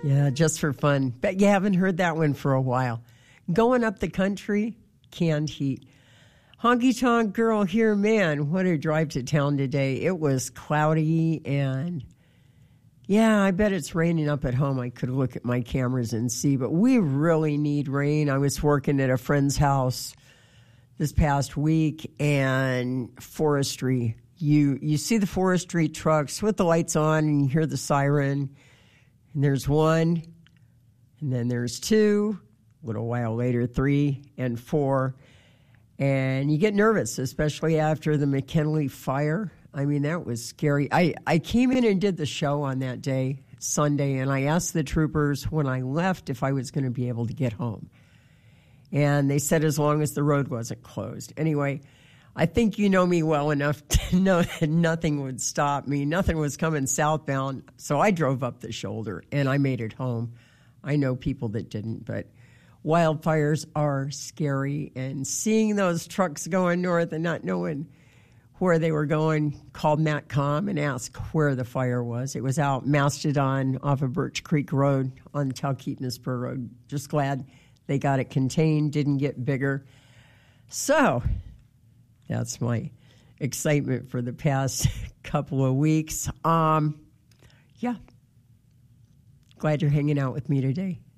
Yeah, just for fun. Bet you haven't heard that one for a while. Going up the country, canned heat. Honky Tonk Girl here, man, what a drive to town today. It was cloudy and, yeah, I bet it's raining up at home. I could look at my cameras and see, but we really need rain. I was working at a friend's house this past week, and forestry. You see the forestry trucks with the lights on, and you hear the siren, and there's one, and then there's two, a little while later, 3 and 4. And you get nervous, especially after the McKinley fire. I mean, that was scary. I came in and did the show on that day, Sunday, and I asked the troopers when I left if I was going to be able to get home. And they said as long as the road wasn't closed. Anyway, I think you know me well enough to know that nothing would stop me. Nothing was coming southbound. So I drove up the shoulder, and I made it home. I know people that didn't, but wildfires are scary, and seeing those trucks going north and not knowing where they were going, called MatCom and asked where the fire was. It was out Mastodon off of Birch Creek Road on Talkeetna-Spur Road. Just glad they got it contained, didn't get bigger. So that's my excitement for the past couple of weeks. Yeah, glad you're hanging out with me today.